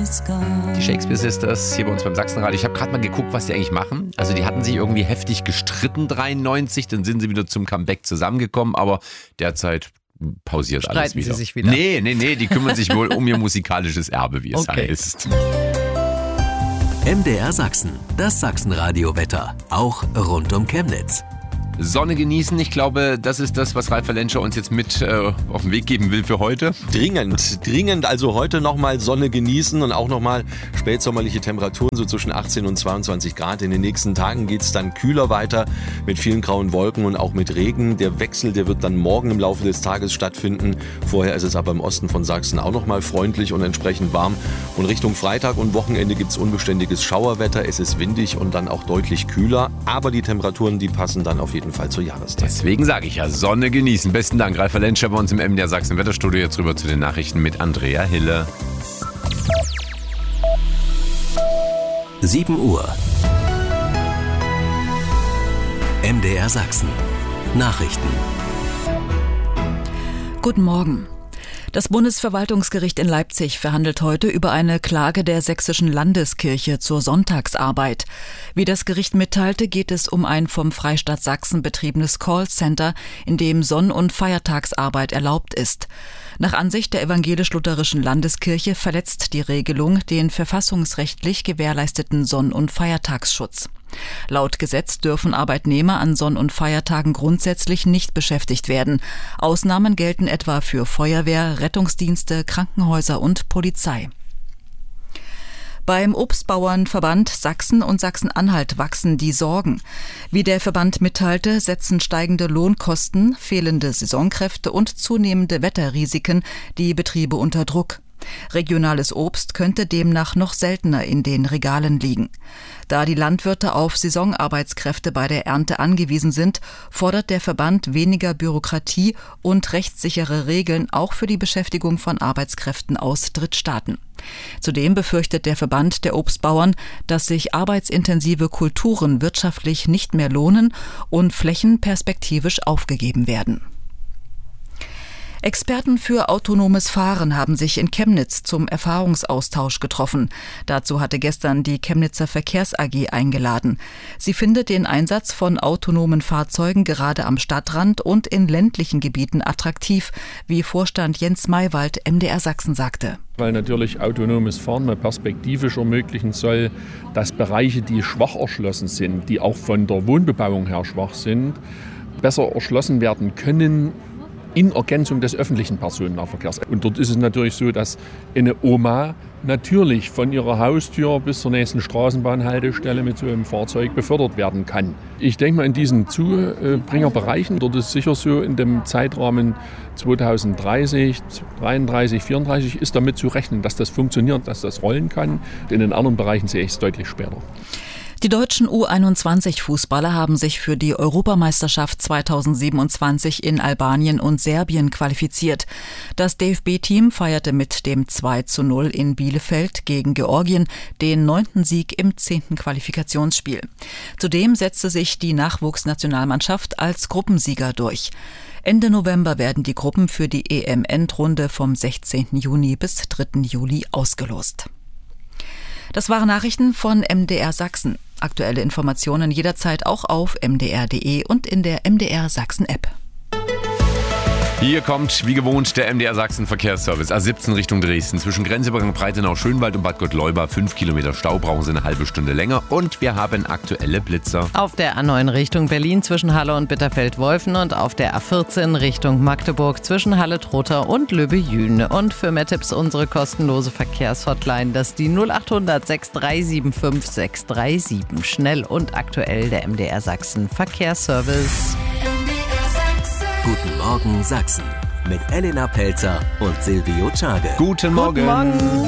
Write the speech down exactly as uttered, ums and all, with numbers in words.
Die Shakespeare Sisters hier bei uns beim Sachsenradio. Ich habe gerade mal geguckt, was die eigentlich machen. Also die hatten sich irgendwie heftig gestritten dreiundneunzig, dann sind sie wieder zum Comeback zusammengekommen, aber derzeit pausiert Streiten alles wieder. Sie sich wieder? Nee, nee, nee, die kümmern sich wohl um ihr musikalisches Erbe, wie es Okay. heißt. M D R Sachsen, das Sachsenradio-Wetter, auch rund um Chemnitz. Sonne genießen, ich glaube, das ist das, was Ralf Lenscher uns jetzt mit äh, auf den Weg geben will für heute. Dringend, dringend also heute nochmal Sonne genießen und auch nochmal spätsommerliche Temperaturen, so zwischen achtzehn und zweiundzwanzig Grad. In den nächsten Tagen geht es dann kühler weiter mit vielen grauen Wolken und auch mit Regen. Der Wechsel, der wird dann morgen im Laufe des Tages stattfinden. Vorher ist es aber im Osten von Sachsen auch nochmal freundlich und entsprechend warm. Und Richtung Freitag und Wochenende gibt es unbeständiges Schauerwetter. Es ist windig und dann auch deutlich kühler. Aber die Temperaturen, die passen dann auf jeden Fall zur Jahreszeit. Deswegen sage ich ja, Sonne genießen. Besten Dank, Ralf Lenscher bei uns im M D R Sachsen Wetterstudio. Jetzt rüber zu den Nachrichten mit Andrea Hille. sieben Uhr. M D R Sachsen. Nachrichten. Guten Morgen. Das Bundesverwaltungsgericht in Leipzig verhandelt heute über eine Klage der Sächsischen Landeskirche zur Sonntagsarbeit. Wie das Gericht mitteilte, geht es um ein vom Freistaat Sachsen betriebenes Callcenter, in dem Sonn- und Feiertagsarbeit erlaubt ist. Nach Ansicht der evangelisch-lutherischen Landeskirche verletzt die Regelung den verfassungsrechtlich gewährleisteten Sonn- und Feiertagsschutz. Laut Gesetz dürfen Arbeitnehmer an Sonn- und Feiertagen grundsätzlich nicht beschäftigt werden. Ausnahmen gelten etwa für Feuerwehr, Rettungsdienste, Krankenhäuser und Polizei. Beim Obstbauernverband Sachsen und Sachsen-Anhalt wachsen die Sorgen. Wie der Verband mitteilte, setzen steigende Lohnkosten, fehlende Saisonkräfte und zunehmende Wetterrisiken die Betriebe unter Druck. Regionales Obst könnte demnach noch seltener in den Regalen liegen. Da die Landwirte auf Saisonarbeitskräfte bei der Ernte angewiesen sind, fordert der Verband weniger Bürokratie und rechtssichere Regeln auch für die Beschäftigung von Arbeitskräften aus Drittstaaten. Zudem befürchtet der Verband der Obstbauern, dass sich arbeitsintensive Kulturen wirtschaftlich nicht mehr lohnen und Flächen perspektivisch aufgegeben werden. Experten für autonomes Fahren haben sich in Chemnitz zum Erfahrungsaustausch getroffen. Dazu hatte gestern die Chemnitzer Verkehrs A G eingeladen. Sie findet den Einsatz von autonomen Fahrzeugen gerade am Stadtrand und in ländlichen Gebieten attraktiv, wie Vorstand Jens Maywald M D R Sachsen sagte. Weil natürlich autonomes Fahren mal perspektivisch ermöglichen soll, dass Bereiche, die schwach erschlossen sind, die auch von der Wohnbebauung her schwach sind, besser erschlossen werden können, in Ergänzung des öffentlichen Personennahverkehrs. Und dort ist es natürlich so, dass eine Oma natürlich von ihrer Haustür bis zur nächsten Straßenbahnhaltestelle mit so einem Fahrzeug befördert werden kann. Ich denke mal, in diesen Zubringerbereichen, dort ist sicher so in dem Zeitrahmen zweitausenddreißig, dreiunddreißig, vierunddreißig ist damit zu rechnen, dass das funktioniert, dass das rollen kann. In den anderen Bereichen sehe ich es deutlich später. Die deutschen U einundzwanzig Fußballer haben sich für die Europameisterschaft zweitausendsiebenundzwanzig in Albanien und Serbien qualifiziert. Das D F B-Team feierte mit dem zwei zu null in Bielefeld gegen Georgien den neunten Sieg im zehnten Qualifikationsspiel. Zudem setzte sich die Nachwuchsnationalmannschaft als Gruppensieger durch. Ende November werden die Gruppen für die E M-Endrunde vom sechzehnten Juni bis dritten Juli ausgelost. Das waren Nachrichten von M D R Sachsen. Aktuelle Informationen jederzeit auch auf m d r punkt d e und in der M D R Sachsen App. Hier kommt, wie gewohnt, der M D R Sachsen Verkehrsservice. A siebzehn Richtung Dresden. Zwischen Grenzübergang Breitenau-Schönwald und Bad Gottleuba fünf Kilometer Stau, brauchen Sie eine halbe Stunde länger. Und wir haben aktuelle Blitzer. Auf der A neun Richtung Berlin zwischen Halle und Bitterfeld-Wolfen und auf der A vierzehn Richtung Magdeburg zwischen Halle-Trotha und Löbe-Jühn. Und für mehr Tipps unsere kostenlose Verkehrshotline, das ist die null acht hundert sechs drei sieben fünf sechs drei sieben. Schnell und aktuell der M D R Sachsen Verkehrsservice. Guten Morgen Sachsen mit Elena Pelzer und Silvio Czade. Guten Morgen. Guten Morgen.